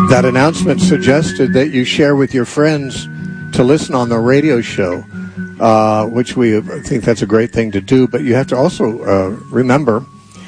That announcement suggested that you share with your friends to listen on the radio show, which we think that's a great thing to do. But you have to also remember,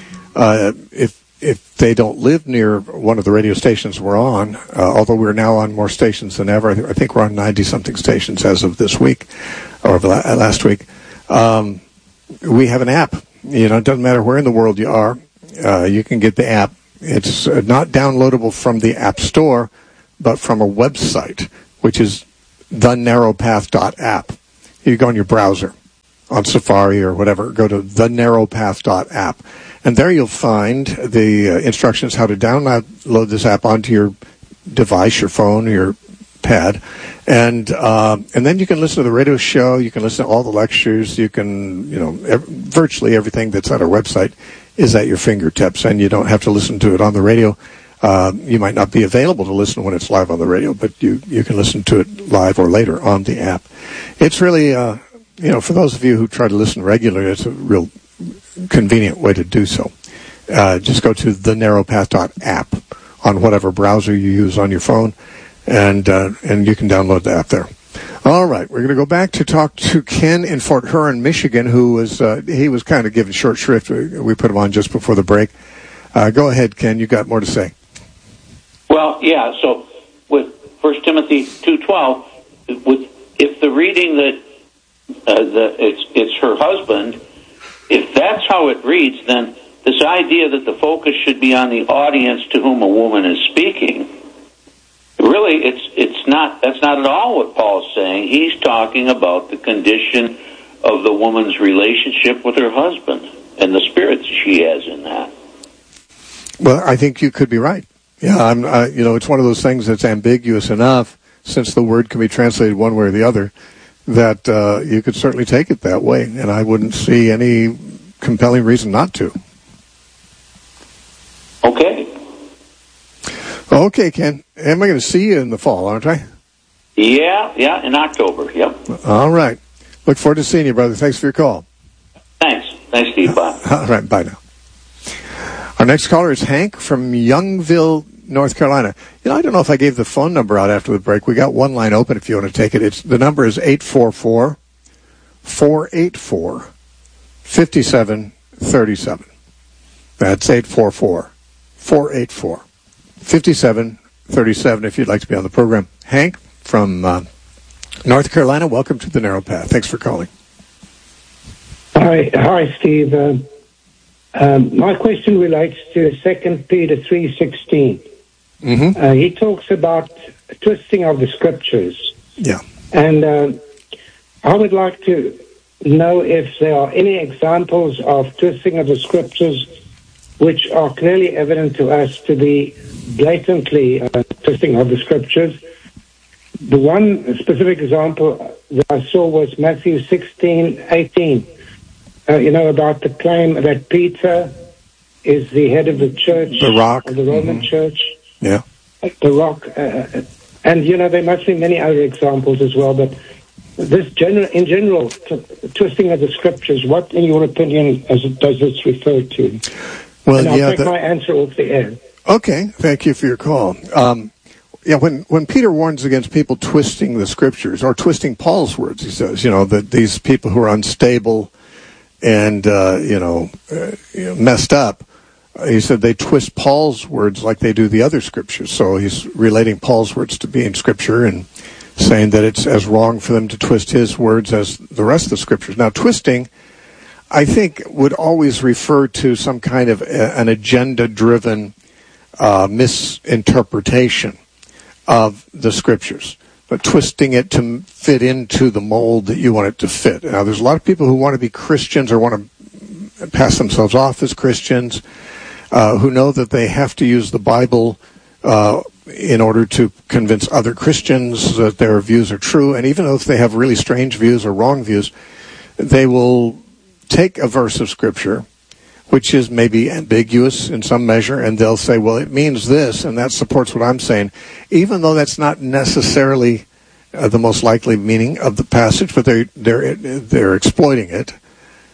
if they don't live near one of the radio stations we're on, although we're now on more stations than ever, I think we're on 90-something stations as of this week, or last week, we have an app. You know, it doesn't matter where in the world you are, you can get the app. It's not downloadable from the App Store, but from a website, which is thenarrowpath.app. You go on your browser, on Safari or whatever, go to thenarrowpath.app. And there you'll find the instructions how to download this app onto your device, your phone, your pad. And then you can listen to the radio show, you can listen to all the lectures, you can, virtually everything that's on our website is at your fingertips, and you don't have to listen to it on the radio. You might not be available to listen when it's live on the radio, but you can listen to it live or later on the app. It's really, for those of you who try to listen regularly, it's a real convenient way to do so. Just go to thenarrowpath.app on whatever browser you use on your phone, and you can download the app there. All right, we're going to go back to talk to Ken in Fort Huron, Michigan, who was he was kind of given short shrift. We put him on just before the break. Go ahead, Ken. You got more to say. Well, yeah. So with 1 Timothy 2:12, if the reading that it's her husband, if that's how it reads, then this idea that the focus should be on the audience to whom a woman is speaking, really, it's not. That's not at all what Paul's saying. He's talking about the condition of the woman's relationship with her husband and the spirit she has in that. Well, I think you could be right. Yeah, it's one of those things that's ambiguous enough, since the word can be translated one way or the other, that you could certainly take it that way, and I wouldn't see any compelling reason not to. Okay, Ken. Am I going to see you in the fall, aren't I? Yeah, in October, yep. All right. Look forward to seeing you, brother. Thanks for your call. Thanks, Steve. Bye. All right, bye now. Our next caller is Hank from Youngville, North Carolina. I don't know if I gave the phone number out after the break. We got one line open if you want to take it. The number is 844-484-5737. That's 844-484-5737 if you'd like to be on the program. Hank from North Carolina, welcome to the Narrow Path. Thanks for calling. Hi, Steve. My question relates to 2 Peter 3:16. Mm-hmm. He talks about twisting of the scriptures. Yeah. And I would like to know if there are any examples of twisting of the scriptures which are clearly evident to us to be blatantly twisting of the scriptures. The one specific example that I saw was Matthew 16:18. About the claim that Peter is the head of the church, the rock, of the Roman church. Yeah, the rock, and there must be many other examples as well. But this in general, twisting of the scriptures. What, in your opinion, does this refer to? Well, and I'll take my answer off the air. Okay, thank you for your call. When Peter warns against people twisting the scriptures or twisting Paul's words, he says, that these people who are unstable and messed up, he said they twist Paul's words like they do the other scriptures. So he's relating Paul's words to being scripture and saying that it's as wrong for them to twist his words as the rest of the scriptures. Now, twisting, I think, would always refer to some kind of an agenda-driven misinterpretation of the scriptures, but twisting it to fit into the mold that you want it to fit. Now, there's a lot of people who want to be Christians or want to pass themselves off as Christians, who know that they have to use the Bible in order to convince other Christians that their views are true. And even if they have really strange views or wrong views, they will take a verse of Scripture, which is maybe ambiguous in some measure, and they'll say, well, it means this, and that supports what I'm saying, even though that's not necessarily the most likely meaning of the passage, but they're exploiting it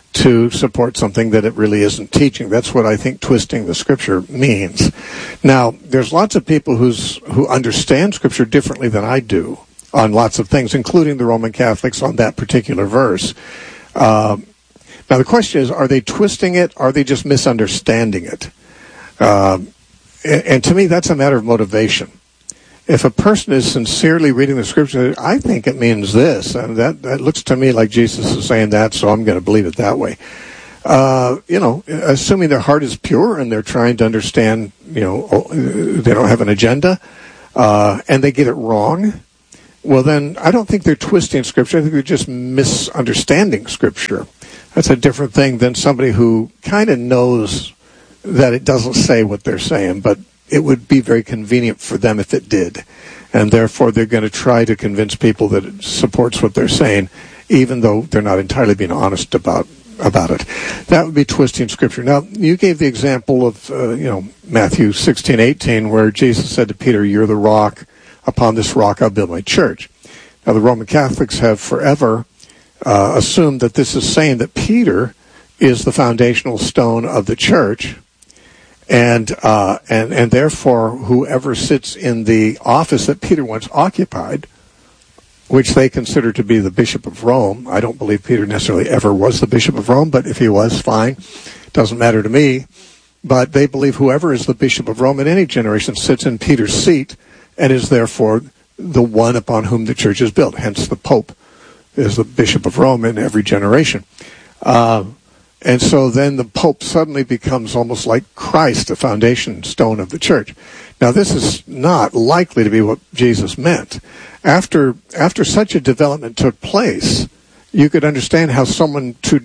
to support something that it really isn't teaching. That's what I think twisting the Scripture means. Now, there's lots of people who understand Scripture differently than I do on lots of things, including the Roman Catholics on that particular verse. Now, the question is, are they twisting it? Or are they just misunderstanding it? And to me, that's a matter of motivation. If a person is sincerely reading the Scripture, I think it means this, and that looks to me like Jesus is saying that, so I'm going to believe it that way. Assuming their heart is pure and they're trying to understand, they don't have an agenda, and they get it wrong, well then, I don't think they're twisting Scripture. I think they're just misunderstanding Scripture. That's a different thing than somebody who kind of knows that it doesn't say what they're saying, but it would be very convenient for them if it did. And therefore, they're going to try to convince people that it supports what they're saying, even though they're not entirely being honest about it. That would be twisting Scripture. Now, you gave the example of, Matthew 16:18, where Jesus said to Peter, "You're the rock. Upon this rock I'll build my church." Now, the Roman Catholics have forever assumed that this is saying that Peter is the foundational stone of the church, and therefore whoever sits in the office that Peter once occupied, which they consider to be the Bishop of Rome. I don't believe Peter necessarily ever was the Bishop of Rome, but if he was, fine. Doesn't matter to me. But they believe whoever is the Bishop of Rome in any generation sits in Peter's seat and is therefore the one upon whom the church is built. Hence the Pope is the Bishop of Rome in every generation. And so then the Pope suddenly becomes almost like Christ, the foundation stone of the church. Now, this is not likely to be what Jesus meant. After such a development took place, you could understand how someone to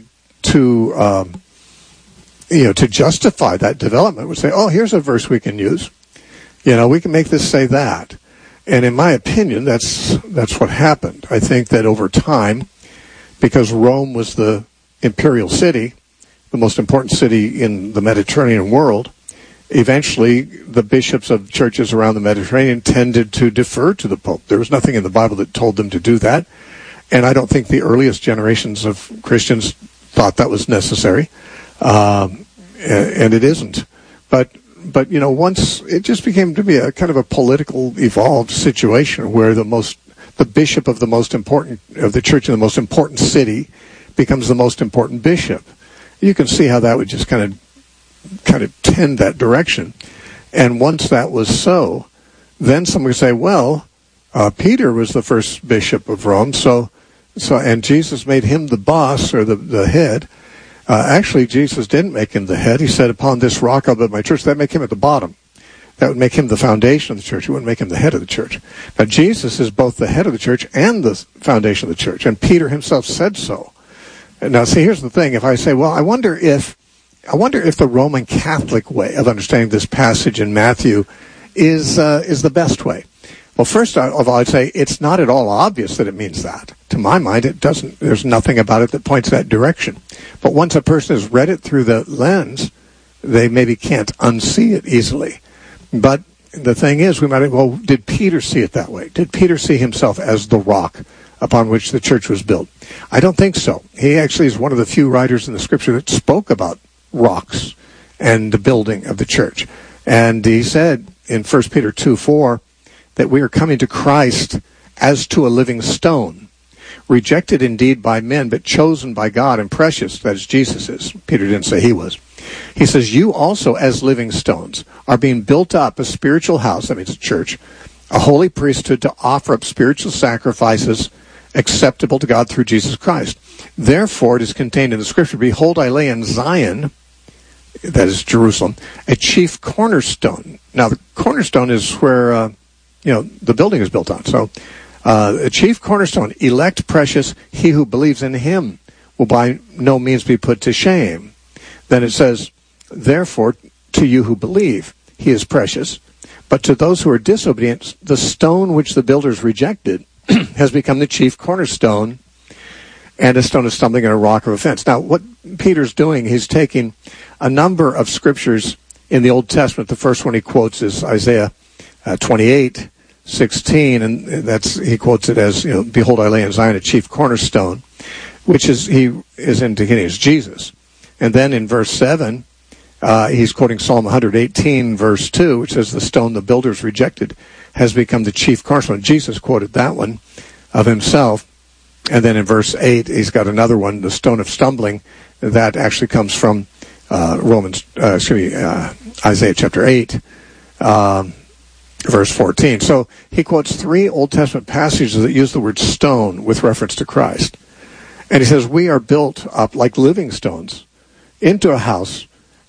justify that development would say, "Oh, here's a verse we can use. We can make this say that." And in my opinion, that's what happened. I think that over time, because Rome was the imperial city, the most important city in the Mediterranean world, eventually the bishops of churches around the Mediterranean tended to defer to the Pope. There was nothing in the Bible that told them to do that, and I don't think the earliest generations of Christians thought that was necessary, and it isn't. But once it just became to be a kind of a political evolved situation where the bishop of the most important of the church in the most important city becomes the most important bishop. You can see how that would just kind of tend that direction. And once that was so, then someone would say, well, Peter was the first bishop of Rome, and Jesus made him the boss or the head. Actually, Jesus didn't make him the head. He said, "Upon this rock I'll build my church." That would make him at the bottom. That would make him the foundation of the church. It wouldn't make him the head of the church. Now, Jesus is both the head of the church and the foundation of the church, and Peter himself said so. Now, see, here's the thing. If I say, well, I wonder if the Roman Catholic way of understanding this passage in Matthew is the best way. Well, first of all, I'd say it's not at all obvious that it means that. To my mind, it doesn't. There's nothing about it that points that direction. But once a person has read it through the lens, they maybe can't unsee it easily. But the thing is, did Peter see it that way? Did Peter see himself as the rock upon which the church was built? I don't think so. He actually is one of the few writers in the Scripture that spoke about rocks and the building of the church. And he said in 1 Peter 2:4 that we are coming to Christ as to a living stone, rejected indeed by men, but chosen by God and precious, that is, Jesus is. Peter didn't say he was. He says, you also as living stones are being built up a spiritual house, that means a church, a holy priesthood to offer up spiritual sacrifices acceptable to God through Jesus Christ. Therefore, it is contained in the Scripture, behold, I lay in Zion, that is Jerusalem, a chief cornerstone. Now, the cornerstone is where, the building is built on. So, a chief cornerstone, elect, precious, he who believes in him will by no means be put to shame. Then it says, therefore, to you who believe, he is precious. But to those who are disobedient, the stone which the builders rejected has become the chief cornerstone, and a stone of stumbling and a rock of offense. Now, what Peter's doing, he's taking a number of scriptures in the Old Testament. The first one he quotes is Isaiah 28:16, and he quotes it as, behold, I lay in Zion a chief cornerstone. which he is indicating is Jesus. And then in verse 7, he's quoting Psalm 118, verse 2, which says, the stone the builders rejected has become the chief cornerstone. Jesus quoted that one of himself. And then in verse 8, he's got another one, the stone of stumbling, that actually comes from Isaiah chapter 8, verse 14. So he quotes 3 Old Testament passages that use the word stone with reference to Christ. And he says, we are built up like living stones into a house.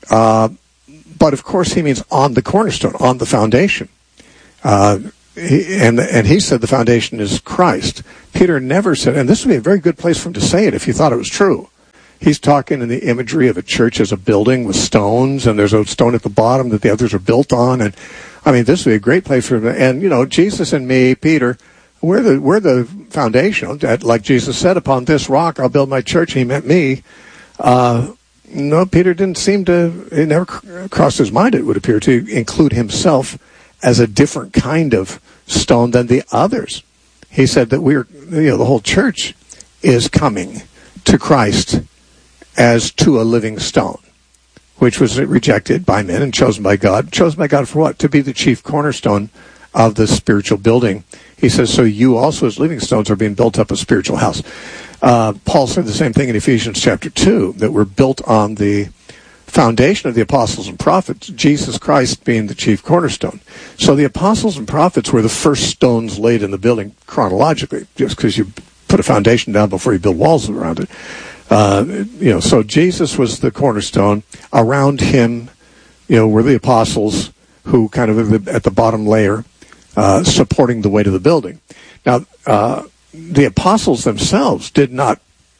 But of course he means on the cornerstone, on the foundation. And he said the foundation is Christ. Peter never said, and this would be a very good place for him to say it if you thought it was true. He's talking in the imagery of a church as a building with stones, and there's a stone at the bottom that the others are built on. And I mean, this would be a great place for him. And Jesus and me, Peter, we're the foundation. Like Jesus said, upon this rock I'll build my church. He meant me. No, Peter didn't seem to. It never crossed his mind, it would appear, to include himself as a different kind of stone than the others. He said that the whole church is coming to Christ as to a living stone, which was rejected by men and chosen by God. Chosen by God for what? To be the chief cornerstone of the spiritual building. He says, so you also as living stones are being built up a spiritual house. Paul said the same thing in Ephesians chapter 2, that we're built on the foundation of the apostles and prophets, Jesus Christ being the chief cornerstone. So the apostles and prophets were the first stones laid in the building chronologically, just because you put a foundation down before you build walls around it. So Jesus was the cornerstone. Around him, were the apostles who kind of at the bottom layer, supporting the weight of the building. Now, the apostles themselves did not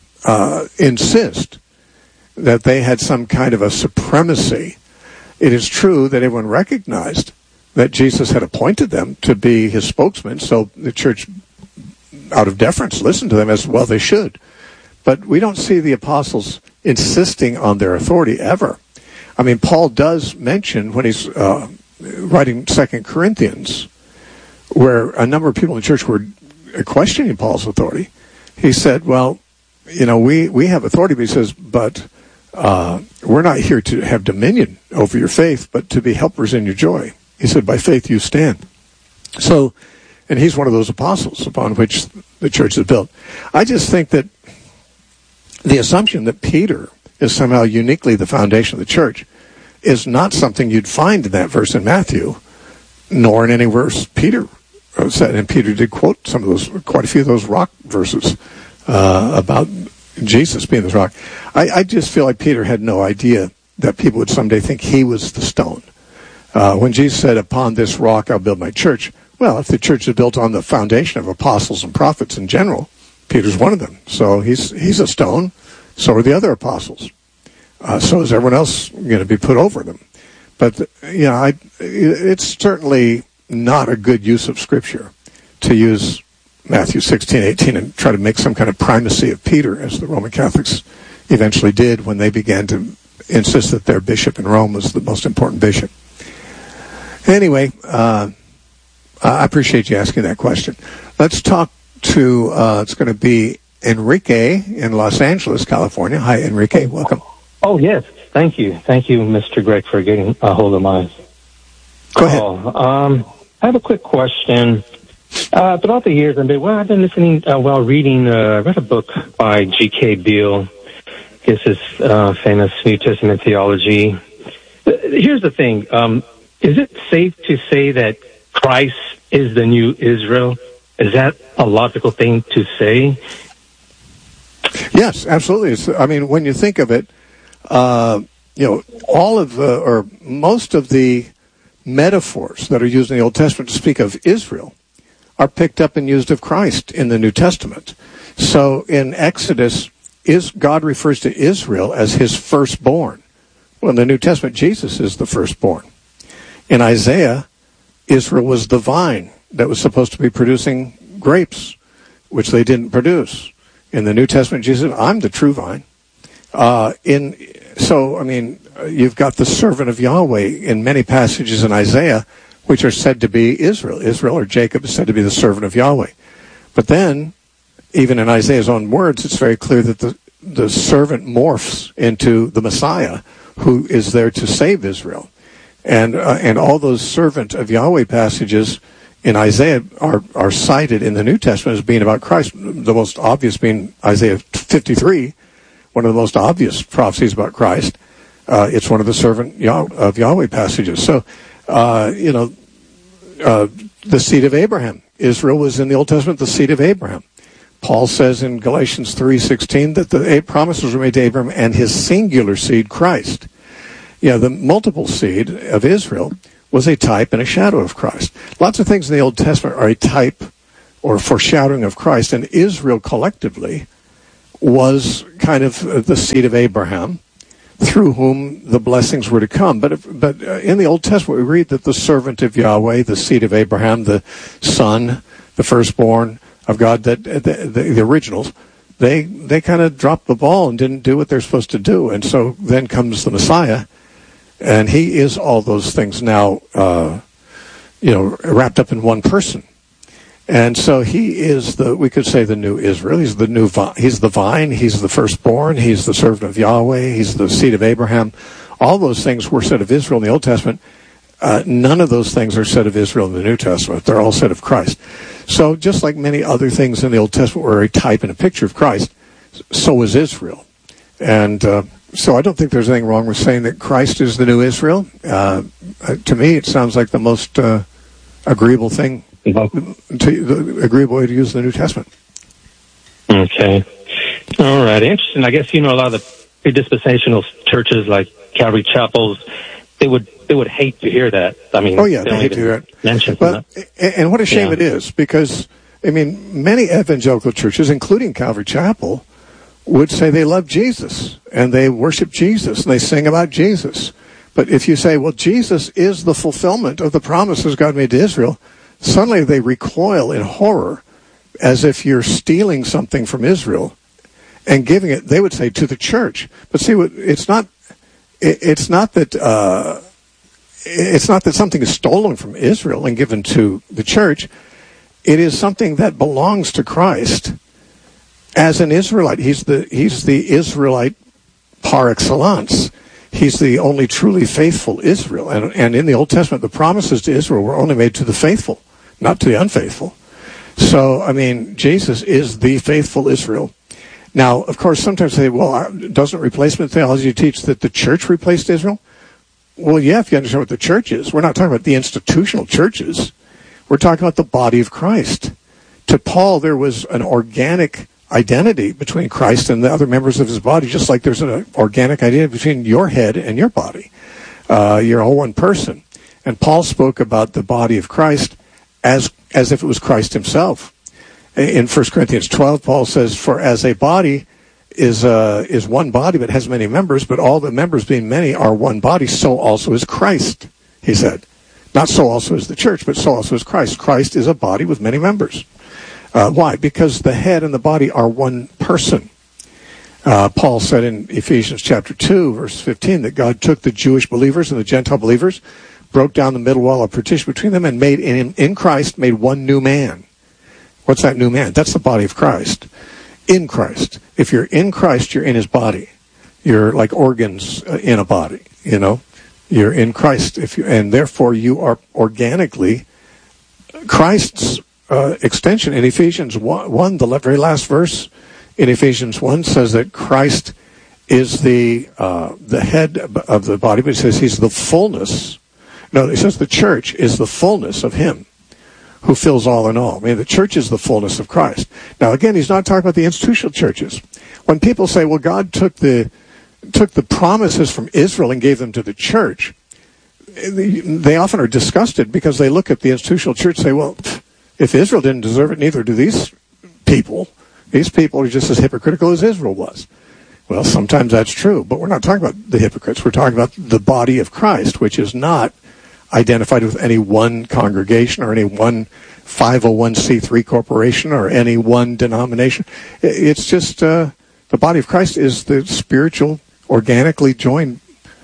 insist that they had some kind of a supremacy. It is true that everyone recognized that Jesus had appointed them to be his spokesman, so the church, out of deference, listened to them as well they should. But we don't see the apostles insisting on their authority ever. I mean, Paul does mention when he's writing 2 Corinthians, where a number of people in the church were questioning Paul's authority. He said, well, we have authority, but he says, but we're not here to have dominion over your faith, but to be helpers in your joy. He said, by faith you stand. So, and he's one of those apostles upon which the church is built. I just think that the assumption that Peter is somehow uniquely the foundation of the church is not something you'd find in that verse in Matthew, nor in any verse Peter said. And Peter did quote quite a few of those rock verses about Jesus being this rock. I just feel like Peter had no idea that people would someday think he was the stone. When Jesus said, upon this rock I'll build my church, well, if the church is built on the foundation of apostles and prophets in general, Peter's one of them. So he's a stone. So are the other apostles. So is everyone else going to be put over them. But, it's certainly not a good use of Scripture to use Matthew 16:18 and try to make some kind of primacy of Peter, as the Roman Catholics eventually did when they began to insist that their bishop in Rome was the most important bishop. Anyway, I appreciate you asking that question. Let's talk to, it's going to be Enrique in Los Angeles, California. Hi, Enrique. Welcome. Oh, yes. Thank you. Thank you, Mr. Greg, for getting a hold of my call. I have a quick question. Throughout the years, I've been listening while reading, I read a book by G.K. Beale. This is famous New Testament theology. Here's the thing. Is it safe to say that Christ is the new Israel? Is that a logical thing to say? Yes, absolutely. When you think of it, all of or most of the metaphors that are used in the Old Testament to speak of Israel are picked up and used of Christ in the New Testament. So in Exodus, God refers to Israel as his firstborn. Well, in the New Testament, Jesus is the firstborn. In Isaiah, Israel was the vine that was supposed to be producing grapes, which they didn't produce. In the New Testament, Jesus said, I'm the true vine. You've got the servant of Yahweh in many passages in Isaiah, which are said to be Israel. Israel or Jacob is said to be the servant of Yahweh. But then, even in Isaiah's own words, it's very clear that the servant morphs into the Messiah, who is there to save Israel. And all those servant of Yahweh passages in Isaiah are cited in the New Testament as being about Christ. The most obvious being Isaiah 53, one of the most obvious prophecies about Christ. It's one of the servant of Yahweh passages. So, the seed of Abraham. Israel was in the Old Testament the seed of Abraham. Paul says in Galatians 3:16 that the promises were made to Abraham and his singular seed, Christ. The multiple seed of Israel was a type and a shadow of Christ. Lots of things in the Old Testament are a type or foreshadowing of Christ, and Israel collectively was kind of the seed of Abraham, through whom the blessings were to come. But in the Old Testament, we read that the servant of Yahweh, the seed of Abraham, the son, the firstborn of God, that the originals, they kind of dropped the ball and didn't do what they're supposed to do. And so then comes the Messiah, and he is all those things now, wrapped up in one person. And so he is we could say the new Israel. He's the new he's the vine, he's the firstborn, he's the servant of Yahweh, he's the seed of Abraham. All those things were said of Israel in the Old Testament. None of those things are said of Israel in the New Testament. They're all said of Christ. So just like many other things in the Old Testament were a type and a picture of Christ, so is Israel. And so I don't think there's anything wrong with saying that Christ is the new Israel. To me, it sounds like the most agreeable thing. The agreeable way to use the New Testament. Okay. All right. Interesting. I guess, a lot of the predispensational churches like Calvary Chapels, they would hate to hear that. I mean, they hate to hear it. And what a shame it is, because, many evangelical churches, including Calvary Chapel, would say they love Jesus, and they worship Jesus, and they sing about Jesus. But if you say, well, Jesus is the fulfillment of the promises God made to Israel, suddenly they recoil in horror, as if you're stealing something from Israel and giving it, they would say, to the church. But see, it's not that something is stolen from Israel and given to the church. It is something that belongs to Christ as an Israelite. He's the Israelite par excellence. He's the only truly faithful Israel. And in the Old Testament, the promises to Israel were only made to the faithful, not to the unfaithful. So, Jesus is the faithful Israel. Now, of course, sometimes they say, well, doesn't replacement theology teach that the church replaced Israel? Well, yeah, if you understand what the church is. We're not talking about the institutional churches. We're talking about the body of Christ. To Paul, there was an organic identity between Christ and the other members of his body, just like there's an organic identity between your head and your body. You're all one person. And Paul spoke about the body of Christ as if it was Christ himself. In 1 Corinthians 12, Paul says, for as a body is one body but has many members, but all the members being many are one body, so also is Christ, he said. Not so also is the church, but so also is Christ. Christ is a body with many members. Why? Because the head and the body are one person. Paul said in Ephesians chapter 2, verse 15, that God took the Jewish believers and the Gentile believers, broke down the middle wall of partition between them, and made in Christ made one new man. What's that new man? That's the body of Christ. In Christ. If you're in Christ, you're in his body. You're like organs in a body, You're in Christ, and therefore you are organically Christ's extension. In Ephesians 1, the very last verse in Ephesians 1 says that Christ is the head of the body, but it says he's the fullness. No, it says the church is the fullness of him who fills all in all. The church is the fullness of Christ. Now, again, he's not talking about the institutional churches. When people say, well, God took the promises from Israel and gave them to the church, they often are disgusted because they look at the institutional church and say, well, if Israel didn't deserve it, neither do these people. These people are just as hypocritical as Israel was. Well, sometimes that's true, but we're not talking about the hypocrites. We're talking about the body of Christ, which is not identified with any one congregation or any one 501c3 corporation or any one denomination. It's just the body of Christ is the spiritual, organically joined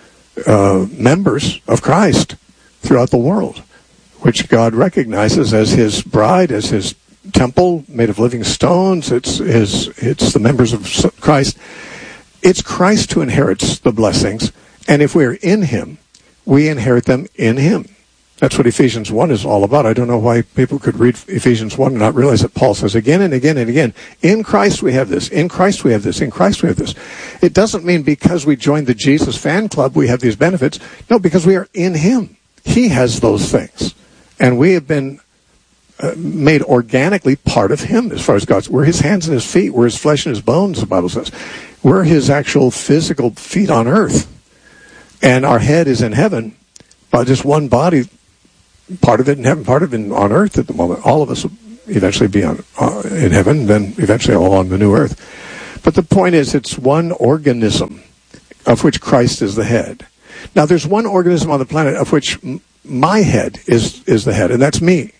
members of Christ throughout the world, which God recognizes as his bride, as his temple made of living stones. It's the members of Christ. It's Christ who inherits the blessings, and if we're in him, we inherit them in him. That's what Ephesians 1 is all about. I don't know why people could read Ephesians 1 and not realize that Paul says again and again and again, in Christ we have this, in Christ we have this, in Christ we have this. It doesn't mean because we joined the Jesus fan club we have these benefits. No, because we are in him. He has those things. And we have been made organically part of him as far as God's. We're his hands and his feet. We're his flesh and his bones, the Bible says. We're his actual physical feet on earth. And our head is in heaven, but just one body, part of it in heaven, part of it on earth at the moment. All of us will eventually be in heaven, then eventually all on the new earth. But the point is, it's one organism of which Christ is the head. Now, there's one organism on the planet of which my head is the head, and that's me.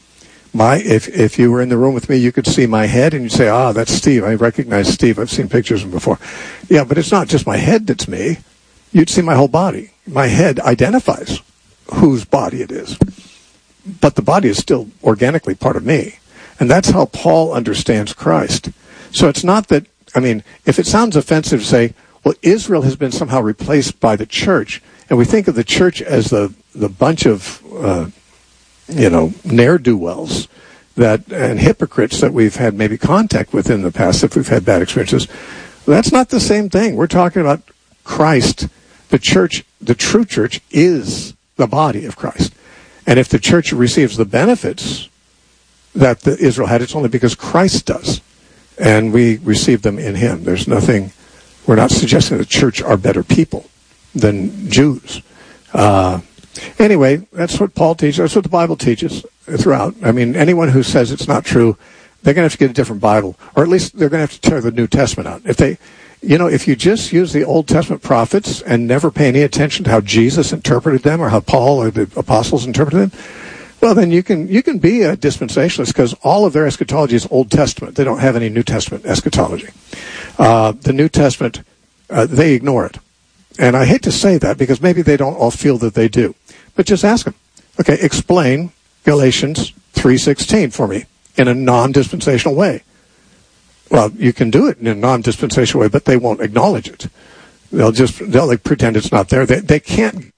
If you were in the room with me, you could see my head, and you'd say, that's Steve. I recognize Steve. I've seen pictures of him before. Yeah, but it's not just my head that's me. You'd see my whole body. My head identifies whose body it is. But the body is still organically part of me. And that's how Paul understands Christ. So it's not that, if it sounds offensive to say, well, Israel has been somehow replaced by the church, and we think of the church as the bunch of, ne'er-do-wells and hypocrites that we've had maybe contact with in the past if we've had bad experiences. That's not the same thing. We're talking about Christ. The church, the true church, is the body of Christ. And if the church receives the benefits that Israel had, it's only because Christ does. And we receive them in him. There's nothing, we're not suggesting the church are better people than Jews. Anyway, that's what Paul teaches. That's what the Bible teaches throughout. Anyone who says it's not true, they're going to have to get a different Bible. Or at least they're going to have to tear the New Testament out. If you just use the Old Testament prophets and never pay any attention to how Jesus interpreted them or how Paul or the apostles interpreted them, well, then you can be a dispensationalist because all of their eschatology is Old Testament. They don't have any New Testament eschatology. The New Testament, they ignore it. And I hate to say that because maybe they don't all feel that they do. But just ask them. Okay, explain Galatians 3:16 for me in a non-dispensational way. Well, you can do it in a non-dispensational way, but they won't acknowledge it. They'll pretend it's not there. They can't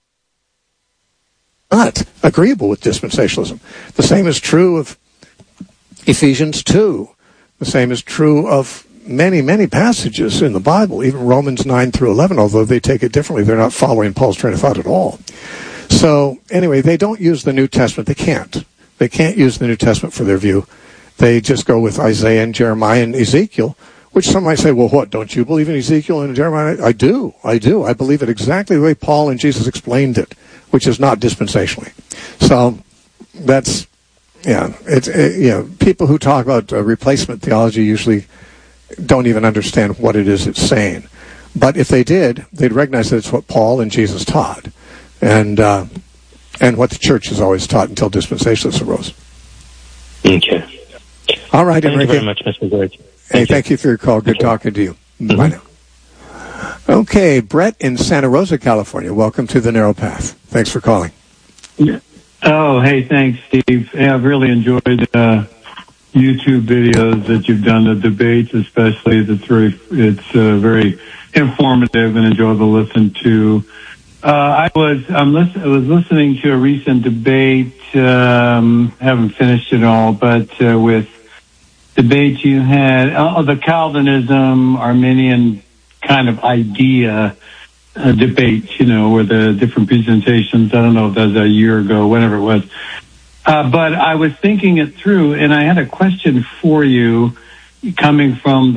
not agreeable with dispensationalism. The same is true of Ephesians 2. The same is true of many, many passages in the Bible, even Romans 9 through 11, although they take it differently. They're not following Paul's train of thought at all. So, anyway, they don't use the New Testament. They can't. They can't use the New Testament for their view. They just go with Isaiah and Jeremiah and Ezekiel, which some might say, well, what, don't you believe in Ezekiel and Jeremiah? I do. I believe it exactly the way Paul and Jesus explained it, which is not dispensationally. So, that's, people who talk about replacement theology usually don't even understand what it is it's saying. But if they did, they'd recognize that it's what Paul and Jesus taught, and what the church has always taught until dispensationalists arose. Okay. All right, Thank Enrique. you very much, Mr. Gregg. Thank you for your call. Good talking to you. Mm-hmm. Bye now. Okay, Brett in Santa Rosa, California. Welcome to The Narrow Path. Thanks for calling. Oh, hey, thanks, Steve. Hey, I've really enjoyed YouTube videos that you've done, the debates especially. It's very informative and enjoyable to listen to. I was listening to a recent debate. Haven't finished it all, but with debate you had the Calvinism Arminian kind of idea debate. Where the different presentations. I don't know if that was a year ago, whenever it was. But I was thinking it through, and I had a question for you, coming from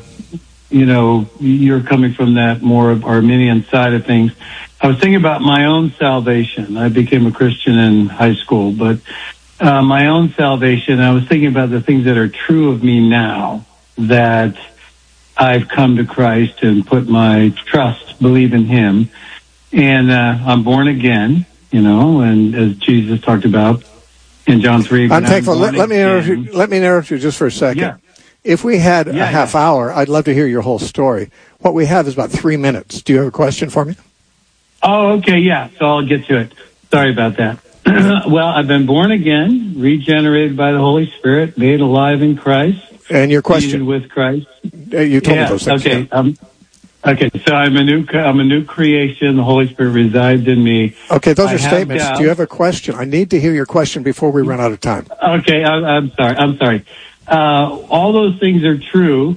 you're coming from that more of Arminian side of things. I was thinking about my own salvation. I became a Christian in high school, but my own salvation, I was thinking about the things that are true of me now, that I've come to Christ and put my trust, believe in Him, and I'm born again, and as Jesus talked about in John 3. I'm thankful. Let me interrupt you just for a second. Yeah. If we had a half hour, I'd love to hear your whole story. What we have is about 3 minutes. Do you have a question for me? Oh, okay, yeah. So I'll get to it. Sorry about that. Well, I've been born again, regenerated by the Holy Spirit, made alive in Christ. And your question? Seated with Christ. You told me those things. Okay. Yeah. Okay, so I'm a new creation. The Holy Spirit resides in me. Okay, those are statements. Do you have a question? I need to hear your question before we run out of time. Okay, I'm sorry. All those things are true.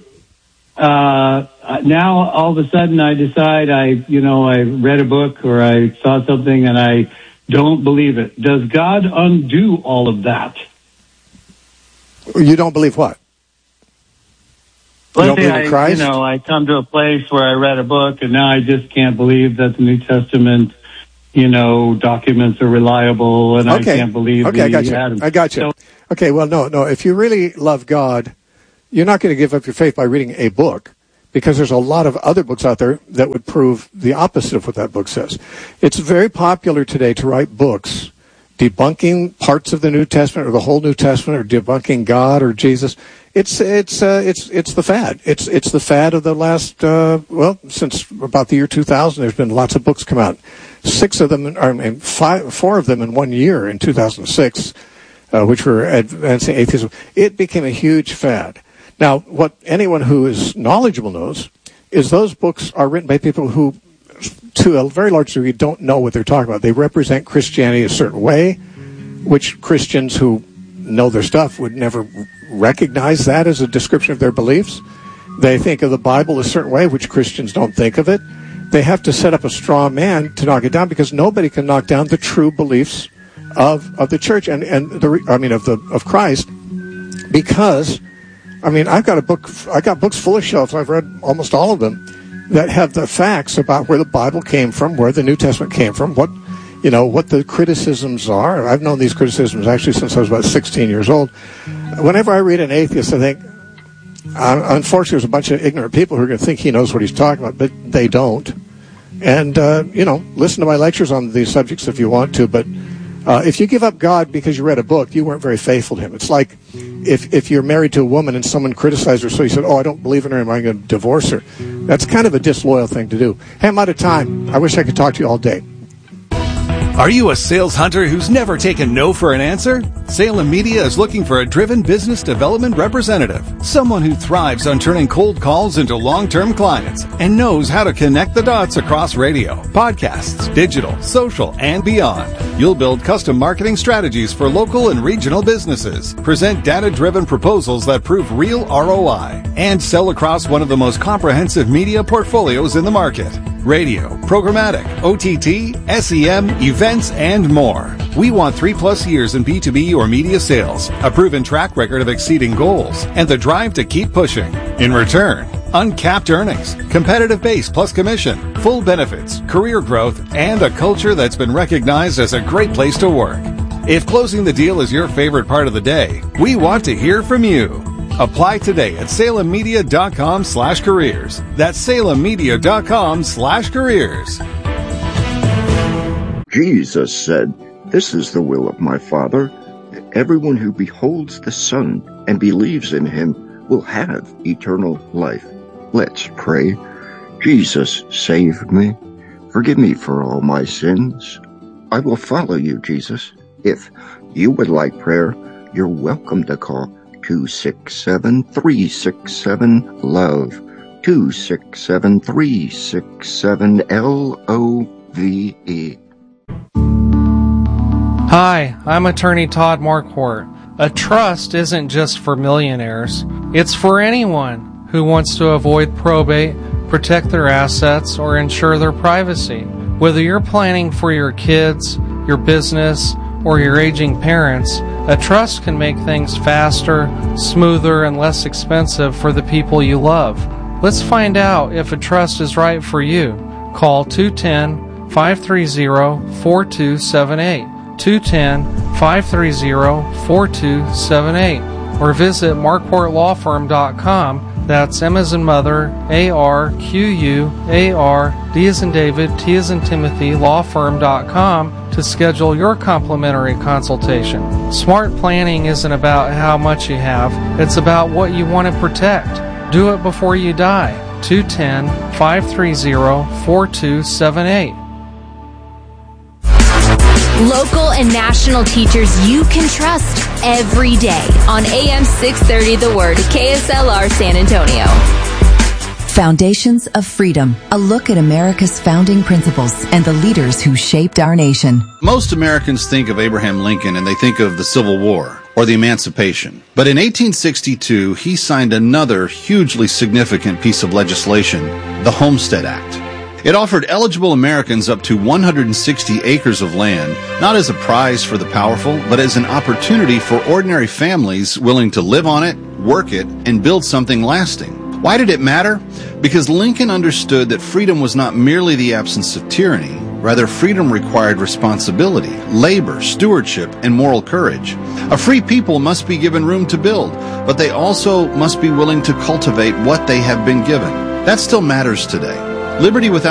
Now all of a sudden I decide I read a book or I saw something and I don't believe it. Does God undo all of that? You don't believe what? Let's say I come to a place where I read a book and now I just can't believe that the New Testament, documents are reliable and I can't believe I got you. Okay, well, no. If you really love God, you're not going to give up your faith by reading a book, because there's a lot of other books out there that would prove the opposite of what that book says. It's very popular today to write books debunking parts of the New Testament or the whole New Testament, or debunking God or Jesus. It's the fad. It's the fad of the last since about the year 2000. There's been lots of books come out. 4 of them in 1 year in 2006, which were advancing atheism. It became a huge fad. Now, what anyone who is knowledgeable knows is those books are written by people who, to a very large degree, don't know what they're talking about. They represent Christianity a certain way, which Christians who know their stuff would never recognize that as a description of their beliefs. They think of the Bible a certain way, which Christians don't think of it. They have to set up a straw man to knock it down, because nobody can knock down the true beliefs of the church of Christ. Because I got books full of shelves. I've read almost all of them that have the facts about where the Bible came from, where the New Testament came from, what the criticisms are. I've known these criticisms actually since I was about 16 years old. Whenever I read an atheist, I think, unfortunately, there's a bunch of ignorant people who are going to think he knows what he's talking about, but they don't. And, listen to my lectures on these subjects if you want to, but if you give up God because you read a book, you weren't very faithful to him. It's like if you're married to a woman and someone criticized her, so you said, I don't believe in her, am I going to divorce her? That's kind of a disloyal thing to do. Hey, I'm out of time. I wish I could talk to you all day. Are you a sales hunter who's never taken no for an answer? Salem Media is looking for a driven business development representative, someone who thrives on turning cold calls into long-term clients and knows how to connect the dots across radio, podcasts, digital, social, and beyond. You'll build custom marketing strategies for local and regional businesses, present data-driven proposals that prove real ROI, and sell across one of the most comprehensive media portfolios in the market. Radio, programmatic, OTT, SEM, events, and more. We want 3+ years in B2B or media sales, a proven track record of exceeding goals, and the drive to keep pushing. In return, uncapped earnings, competitive base plus commission, full benefits, career growth, and a culture that's been recognized as a great place to work. If closing the deal is your favorite part of the day, we want to hear from you. Apply today at salemmedia.com/careers. That's salemmedia.com/careers. Jesus said, "This is the will of my Father, that everyone who beholds the Son and believes in him will have eternal life." Let's pray. Jesus, save me. Forgive me for all my sins. I will follow you, Jesus. If you would like prayer, you're welcome to call 267-367-LOVE, 267-367-LOVE. Hi, I'm attorney Todd Marquardt. A trust isn't just for millionaires. It's for anyone who wants to avoid probate, protect their assets, or ensure their privacy. Whether you're planning for your kids, your business, or your aging parents, a trust can make things faster, smoother, and less expensive for the people you love. Let's find out if a trust is right for you. Call 210-530-4278, 210-530-4278, or visit marquardtlawfirm.com. That's M as in mother, ARQUAR, D as in David, T as in Timothy, lawfirm.com to schedule your complimentary consultation. Smart planning isn't about how much you have, it's about what you want to protect. Do it before you die. 210-530-4278. Local and national teachers you can trust every day on AM 630 The Word, KSLR San Antonio. Foundations of Freedom, a look at America's founding principles and the leaders who shaped our nation. Most Americans think of Abraham Lincoln and they think of the Civil War or the Emancipation. But in 1862, he signed another hugely significant piece of legislation, the Homestead Act. It offered eligible Americans up to 160 acres of land, not as a prize for the powerful, but as an opportunity for ordinary families willing to live on it, work it, and build something lasting. Why did it matter? Because Lincoln understood that freedom was not merely the absence of tyranny. Rather, freedom required responsibility, labor, stewardship, and moral courage. A free people must be given room to build, but they also must be willing to cultivate what they have been given. That still matters today. Liberty without